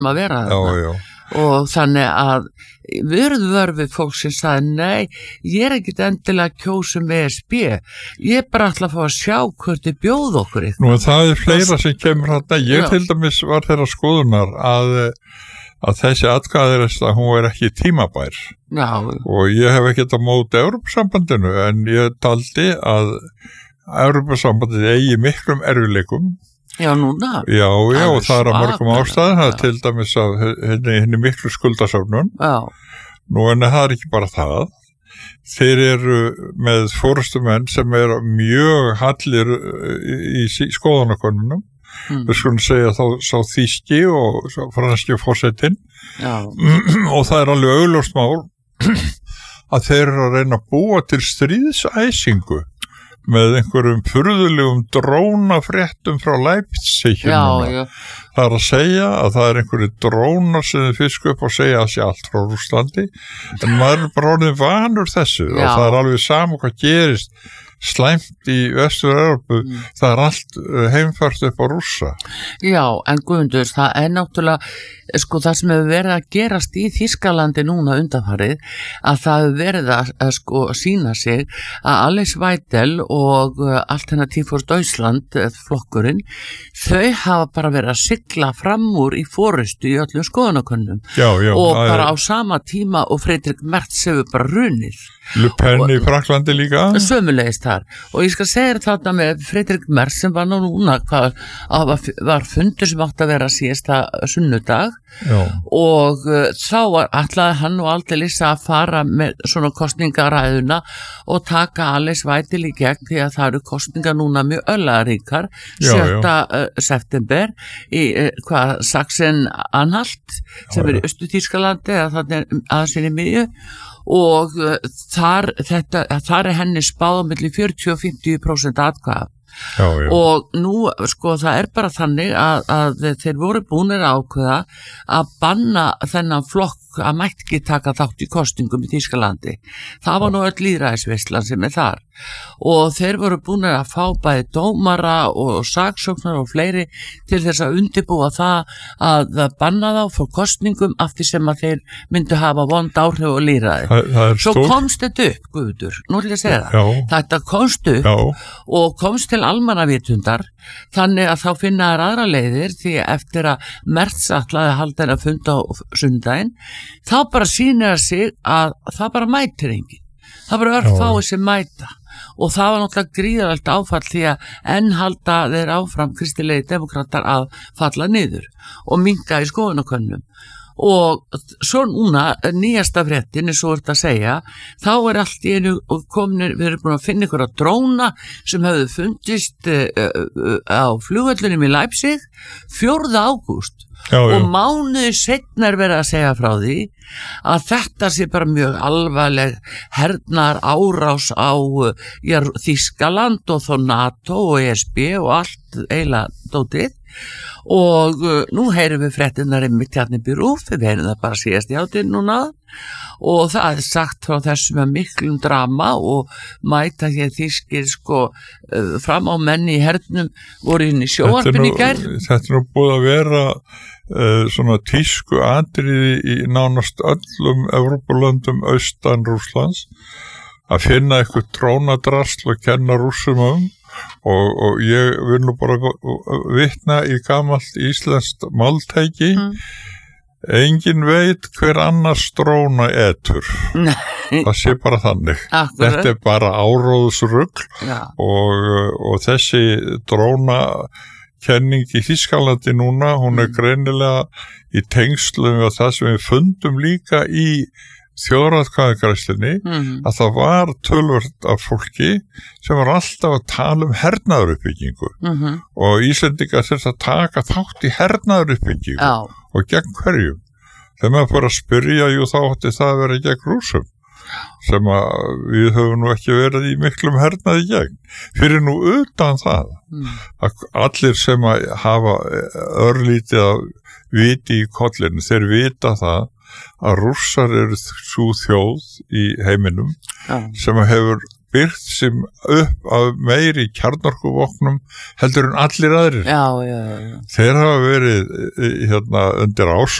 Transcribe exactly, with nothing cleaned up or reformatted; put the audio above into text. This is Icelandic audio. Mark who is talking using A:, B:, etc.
A: að vera
B: já,
A: þarna.
B: já.
A: Og þannig að við erum vörfið fólk sem sagði nei, ég er ekkit endilega að kjósa um E S B, ég er bara alltaf að fá að sjá hvert þið bjóð okkur eitthvað.
B: Nú það er fleira sem kemur þarna, ég
A: Já.
B: til dæmis var þeirra skoðunar að, að þessi atkvæðiræðsla hún er ekki tímabær
A: Já,
B: og ég hef ekkert á móti Evrópusambandinu en ég taldi að Evrópusambandið eigi miklum erfileikum.
A: já núna.
B: Já, já,
A: Alveg
B: og það er að mörgum
A: svakalega,
B: ástæðum, það er
A: já.
B: til dæmis að henni, henni miklu skuldasöfnun.
A: Já,
B: Nú en það er ekki bara það. Þeir eru með forystumenn sem eru mjög hallir í, í skoðanakonunum.
A: mm.
B: Við skulum segja þá sá þýski og sá franski forsetinn.
A: já,
B: Og það er alveg augljóst mál að þeir eru að reyna að búa til stríðsæsingu með einhverjum furðulegum drónafréttum frá Leipzig
A: já,
B: núna.
A: já,
B: Það er að segja að það er einhverju drónar sem þið fisk upp og segja að sé allt frá Rússlandi en maður er bara orðið vanur þessu
A: Já.
B: og það er alveg sama hvað gerist slæmt í Vestur-Evrópu
A: Mm.
B: það er allt uh, heimfært upp á Rússa.
A: já, en Guðmundur, það er náttúrulega sko það sem hefur verið að gerast í Þýskalandi núna undanfarið að það hefur verið að, að sko sína sig að Alice Weidel og uh, Alternativ for Deutschland uh, flokkurinn, þau hafa bara verið að sigla fram úr í forystu í öllum skoðanakönnum
B: Já, já.
A: og
B: það
A: bara
B: er
A: á sama tíma og Friedrich Merz hefur bara runnið
B: Le Pen í Fraklandi líka.
A: sömulegist þar og ég skal segja þér þarna með Friedrich Merz sem var nú núna hvað, var, var fundur sem átt að vera síðasta sunnudag
B: Já.
A: og uh, þá var ætlaði hann og aldeilis að fara með svona kostningaræðuna og taka Alice Weidel í gegn því að það eru kostningar núna mjög öllaríkar
B: Já,
A: sjötta Uh, september í uh, hvað Sachsen-Anhalt sem
B: Já,
A: er í Austur-Þýskalandi eða þannig aðeins inn í miðju og uh, þar, þetta, þar er henni spáð á milli fjörutíu og fimmtíu prósent atkvæða
B: Já, já.
A: og nú sko það er bara þannig að, að þeir voru búnir að ákveða að banna þennan flokk að mætti ekki taka þátt í kostingum í Þýskalandi. Það var nú öll lýðræðisveislan sem er þar og þeir voru búnir að fá bæði dómara og saksóknar og fleiri til þess að undirbúa það að banna þá fyrir kostingum af því sem að þeir myndu hafa vond áhrif og lýðræði.
B: Það, það er
A: Svo
B: stórt.
A: komst þetta upp, Guðmundur, nú vil ég segja það.
B: Já.
A: Þetta komst upp
B: Já.
A: og komst til almannavitundar þannig að þá finna þær aðra leiðir því að eftir að Merz ætlaði að halda henni að funda á sundaginn þá bara sýnir það sig að það bara mætir enginn. Það bara örfáir sem mæta og það var náttúrulega gríðarlegt áfall því að enn halda þeir áfram kristilegi demokratar að falla niður og minnka í skoðanakönnum. Og svo núna nýjasta fréttin eins og þú ert að segja þá er allt í einu komin við erum búin að finna ykkur að dróna sem hefðu fundist uh, uh, á flugvöllunum í Leipzig fjórða ágúst
B: Já, já.
A: og mánuði seinna er verið að segja frá því að þetta sé bara mjög alvarleg hernar árás á uh, já, Þýskaland og þó NATO og E S B og allt eiginlega dótið og uh, nú heyrum við fréttinar einmitt hérna í Rúf, við heyrum það bara síðast í hátinn núna og það er sagt frá þessum með miklum drama og mæta hér þýskir sko uh, fram á menni í hernum voru inn í sjónvarpinu í gær.
B: Þetta er nú búið að vera uh, svona tísku atriði í nánast öllum Evrópulöndum austan Rússlands að finna eitthvað drónadrasl og kenna rússum um og, og ég vil nú bara vitna í gamalt íslenskt máltæki
A: Mm.
B: engin veit hver annars dróna etur
A: Nei,
B: það sé bara þannig
A: akkurat.
B: þetta er bara áróðsrugl
A: Já,
B: og, og þessi dróna kenning í Þýskalandi núna hún er greinilega í tengslum við það sem við fundum líka í þjóðaratkvæðagreiðslunni
A: mm.
B: að það var tölvört af fólki sem var alltaf að tala um hernaðaruppbyggingu
A: Mm-hmm.
B: og Íslendingar þurft að taka þátt í hernaðaruppbyggingu
A: Já,
B: og gegn hverjum. Þegar maður bara að spyrja, jú þá átti það að vera gegn Rússum sem að við höfum nú ekki verið í miklum hernaði gegn. Fyrir nú utan það
A: mm.
B: að allir sem að hafa örlítið að viti í kollinu, þeir vita það að Rússar eru svo þjóð í heiminum
A: Já,
B: sem hefur byrgt sem upp af meiri kjarnorkuvopnum heldur en allir aðrir.
A: Já, já, já.
B: Þeir hafa verið hérna undir